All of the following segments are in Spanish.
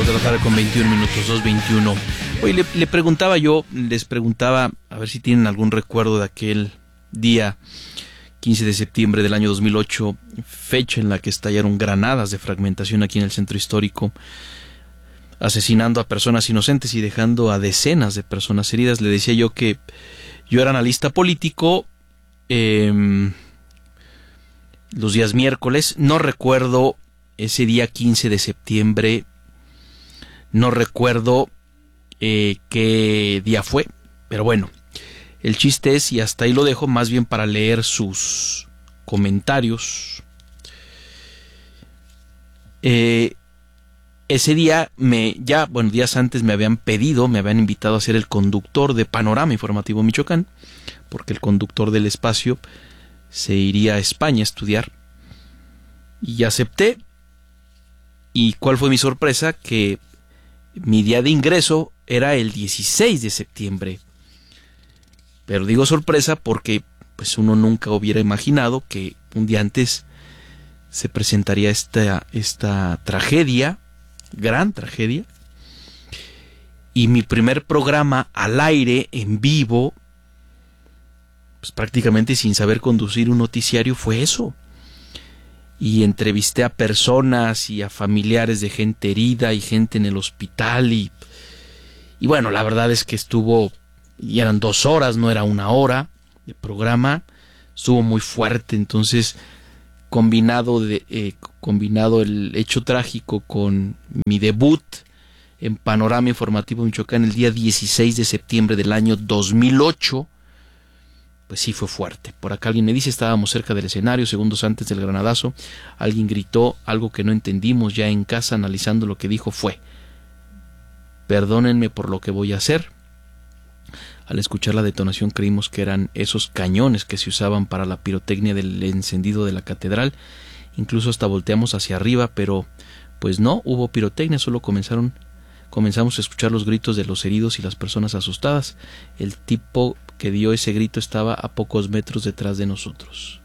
de la tarde con 21 minutos, 2:21. Oye, les preguntaba, a ver si tienen algún recuerdo de aquel día 15 de septiembre del año 2008, fecha en la que estallaron granadas de fragmentación aquí en el centro histórico, asesinando a personas inocentes y dejando a decenas de personas heridas. Le decía yo que yo era analista político los días miércoles. No recuerdo ese día 15 de septiembre, no recuerdo qué día fue, pero bueno, el chiste es, y hasta ahí lo dejo, más bien para leer sus comentarios. Ese día, días antes me habían invitado a ser el conductor de Panorama Informativo Michoacán, porque el conductor del espacio se iría a España a estudiar, y acepté. ¿Y cuál fue mi sorpresa? Que mi día de ingreso era el 16 de septiembre. Pero digo sorpresa porque pues uno nunca hubiera imaginado que un día antes se presentaría esta tragedia, gran tragedia. Y mi primer programa al aire, en vivo, pues prácticamente sin saber conducir un noticiario, fue eso. Y entrevisté a personas y a familiares de gente herida y gente en el hospital y bueno, la verdad es que y eran 2 horas, no era 1 hora de programa, estuvo muy fuerte. Entonces, combinado el hecho trágico con mi debut en Panorama Informativo Michoacán el día 16 de septiembre del año 2008, pues sí fue fuerte. Por acá alguien me dice, estábamos cerca del escenario, segundos antes del granadazo, alguien gritó algo que no entendimos. Ya en casa, analizando lo que dijo, fue: perdónenme por lo que voy a hacer. Al escuchar la detonación creímos que eran esos cañones que se usaban para la pirotecnia del encendido de la catedral. Incluso hasta volteamos hacia arriba, pero pues no hubo pirotecnia, solo comenzamos a escuchar los gritos de los heridos y las personas asustadas. El tipo que dio ese grito estaba a pocos metros detrás de nosotros.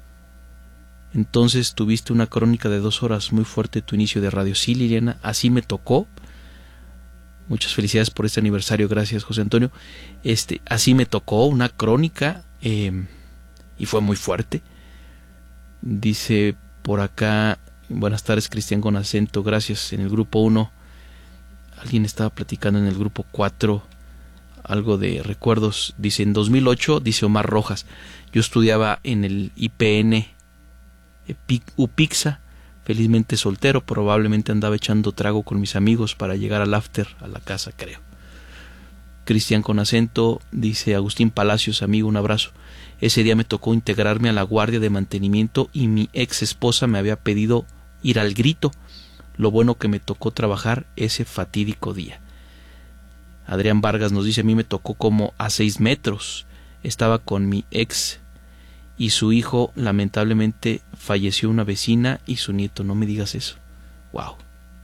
Entonces tuviste una crónica de 2 horas, muy fuerte tu inicio de radio. Sí, Liliana, así me tocó. Muchas felicidades por este aniversario, gracias José Antonio. Así me tocó una crónica y fue muy fuerte. Dice por acá, buenas tardes Cristian con acento, gracias. En el grupo 1, alguien estaba platicando en el grupo 4 algo de recuerdos. Dice, en 2008, dice Omar Rojas, yo estudiaba en el IPN UPIXA, felizmente soltero, probablemente andaba echando trago con mis amigos para llegar al after a la casa, creo. Cristian con acento, dice Agustín Palacios, amigo, un abrazo. Ese día me tocó integrarme a la guardia de mantenimiento y mi ex esposa me había pedido ir al grito. Lo bueno que me tocó trabajar ese fatídico día. Adrián Vargas nos dice, a mí me tocó como a 6 metros. Estaba con mi ex y su hijo, lamentablemente falleció una vecina y su nieto. No me digas eso. Wow.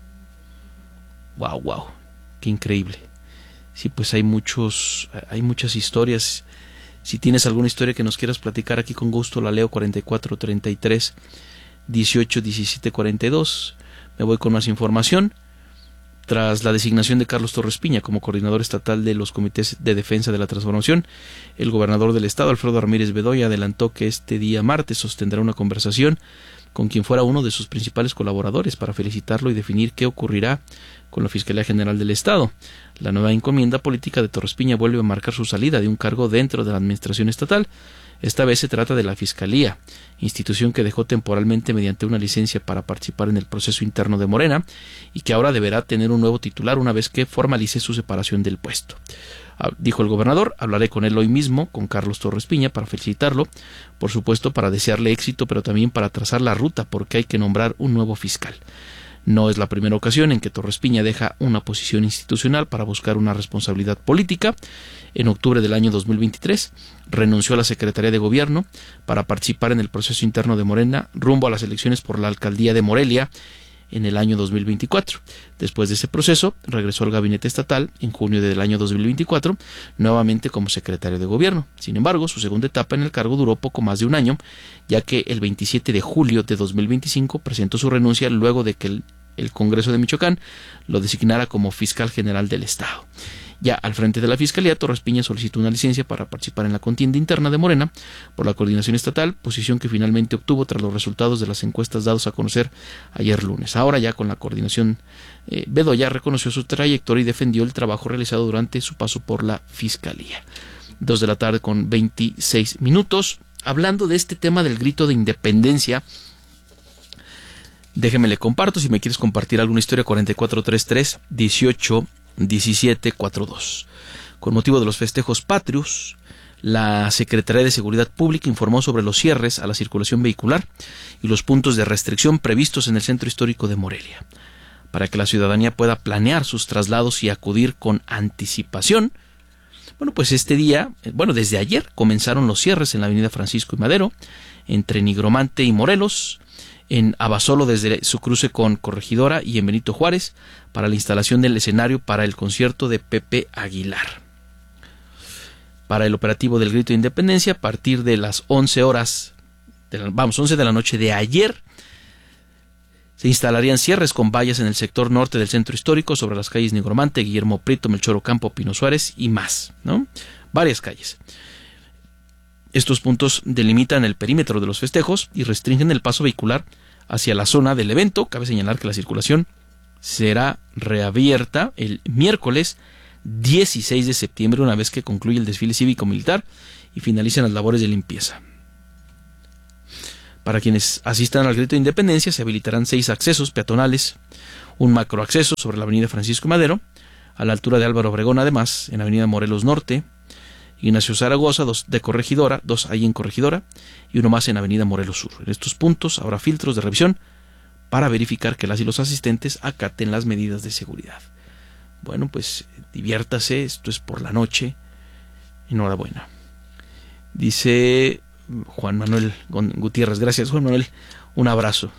Qué increíble. Sí, pues hay muchas historias. Si tienes alguna historia que nos quieras platicar, aquí con gusto la leo. 44 33 18 17 42. Me voy con más información. Tras la designación de Carlos Torres Piña como coordinador estatal de los comités de defensa de la transformación, el gobernador del estado, Alfredo Ramírez Bedoya, adelantó que este día martes sostendrá una conversación con quien fuera uno de sus principales colaboradores para felicitarlo y definir qué ocurrirá con la Fiscalía General del Estado. La nueva encomienda política de Torres Piña vuelve a marcar su salida de un cargo dentro de la administración estatal. Esta vez se trata de la Fiscalía, institución que dejó temporalmente mediante una licencia para participar en el proceso interno de Morena y que ahora deberá tener un nuevo titular una vez que formalice su separación del puesto. Dijo el gobernador, hablaré con él hoy mismo, con Carlos Torres Piña, para felicitarlo, por supuesto para desearle éxito, pero también para trazar la ruta porque hay que nombrar un nuevo fiscal. No es la primera ocasión en que Torres Piña deja una posición institucional para buscar una responsabilidad política. En octubre del año 2023 renunció a la Secretaría de Gobierno para participar en el proceso interno de Morena rumbo a las elecciones por la alcaldía de Morelia en el año 2024. Después de ese proceso, regresó al gabinete estatal en junio del año 2024, nuevamente como secretario de Gobierno. Sin embargo, su segunda etapa en el cargo duró poco más de un año, ya que el 27 de julio de 2025 presentó su renuncia luego de que el Congreso de Michoacán lo designara como fiscal general del Estado. Ya al frente de la Fiscalía, Torres Piña solicitó una licencia para participar en la contienda interna de Morena por la coordinación estatal, posición que finalmente obtuvo tras los resultados de las encuestas dados a conocer ayer lunes. Ahora ya con la coordinación, Bedoya reconoció su trayectoria y defendió el trabajo realizado durante su paso por la Fiscalía. 2 de la tarde con 26 minutos. Hablando de este tema del grito de independencia, déjeme le comparto, si me quieres compartir alguna historia, 4433 18 1742. Con motivo de los festejos patrios, la Secretaría de Seguridad Pública informó sobre los cierres a la circulación vehicular y los puntos de restricción previstos en el centro histórico de Morelia, para que la ciudadanía pueda planear sus traslados y acudir con anticipación. Bueno, pues desde ayer comenzaron los cierres en la avenida Francisco y Madero, entre Nigromante y Morelos, en Abasolo desde su cruce con Corregidora y en Benito Juárez, para la instalación del escenario para el concierto de Pepe Aguilar. Para el operativo del grito de independencia, a partir de las 11 de la noche de ayer, se instalarían cierres con vallas en el sector norte del centro histórico, sobre las calles Nigromante, Guillermo Prieto, Melchor Ocampo, Pino Suárez y más, ¿no? Varias calles. Estos puntos delimitan el perímetro de los festejos y restringen el paso vehicular hacia la zona del evento. Cabe señalar que la circulación será reabierta el miércoles 16 de septiembre, una vez que concluye el desfile cívico-militar y finalicen las labores de limpieza. Para quienes asistan al grito de independencia, se habilitarán 6 accesos peatonales, un macroacceso sobre la avenida Francisco y Madero, a la altura de Álvaro Obregón, además en avenida Morelos Norte, Ignacio Zaragoza, 2 de Corregidora, 2 ahí en Corregidora y uno más en avenida Morelos Sur. En estos puntos habrá filtros de revisión para verificar que las y los asistentes acaten las medidas de seguridad. Bueno, pues diviértase, esto es por la noche. Enhorabuena. Dice Juan Manuel Gutiérrez, gracias Juan Manuel, un abrazo.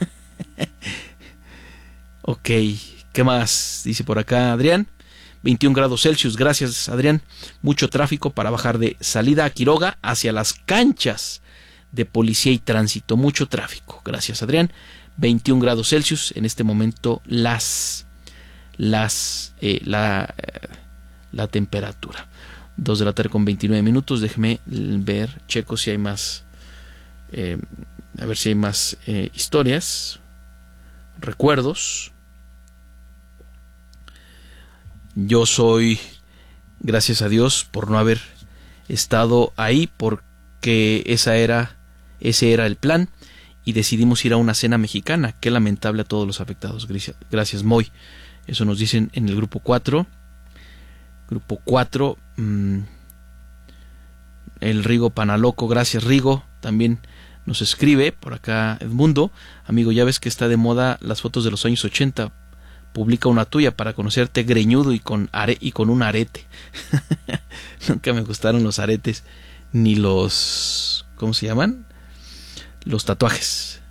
Ok, ¿qué más? Dice por acá Adrián, 21 grados Celsius, gracias Adrián, mucho tráfico para bajar de salida a Quiroga hacia las canchas de Policía y Tránsito, mucho tráfico, gracias Adrián, 21 grados Celsius, en este momento la temperatura. 2 de la tarde con 29 minutos, déjeme ver, checo si hay más, a ver si hay más historias, recuerdos. Yo soy, gracias a Dios por no haber estado ahí, porque ese era el plan y decidimos ir a una cena mexicana. Qué lamentable a todos los afectados. Gracias Moy. Eso nos dicen en el grupo 4. Grupo 4, el Rigo Panaloco, gracias Rigo, también nos escribe por acá Edmundo, amigo, ya ves que está de moda las fotos de los años 80, publica una tuya para conocerte greñudo y con un arete. Nunca me gustaron los aretes, ni los, ¿cómo se llaman? Los tatuajes.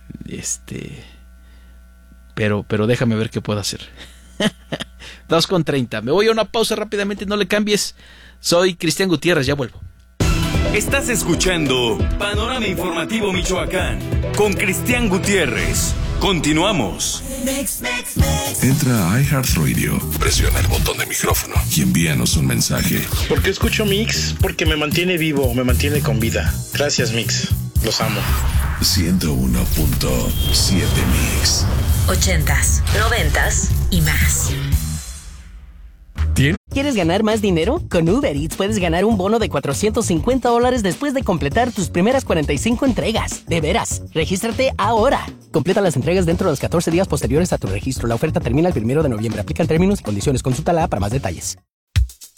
Pero déjame ver qué puedo hacer. 2:30. Me voy a una pausa rápidamente, no le cambies. Soy Cristian Gutiérrez, ya vuelvo. Estás escuchando Panorama Informativo Michoacán con Cristian Gutiérrez. Continuamos. Entra a iHeartRadio, presiona el botón de micrófono y envíanos un mensaje. ¿Por qué escucho Mix? Porque me mantiene vivo, me mantiene con vida. Gracias Mix, los amo. 101.7 Mix. 80s, 90s y más. ¿Quieres ganar más dinero? Con Uber Eats puedes ganar un bono de $450 después de completar tus primeras 45 entregas. De veras, regístrate ahora. Completa las entregas dentro de los 14 días posteriores a tu registro. La oferta termina el 1 de noviembre. Aplican términos y condiciones. Consúltala para más detalles.